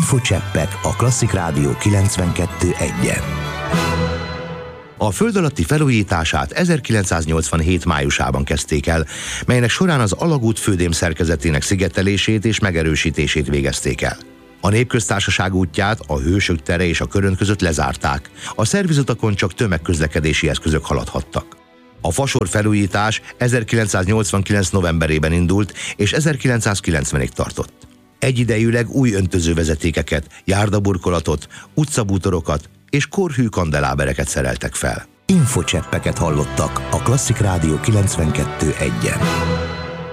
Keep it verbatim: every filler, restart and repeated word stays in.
Infocseppek a Klasszik Rádió kilencvenkettő egyen. A föld alatti felújítását ezerkilencszáznyolcvanhét májusában kezdték el, melynek során az alagút fődém szerkezetének szigetelését és megerősítését végezték el. A Népköztársaság útját a Hősök tere és a Körönd között lezárták, a szervizutakon csak tömegközlekedési eszközök haladhattak. A fasor felújítás ezerkilencszáznyolcvankilenc novemberében indult és ezerkilencszázkilencvenig tartott. Egyidejűleg új öntözővezetékeket, járdaburkolatot, utcabútorokat és korhű kandelábereket szereltek fel. Infocseppeket hallottak a Klasszik Rádió kilencvenkettő egyen.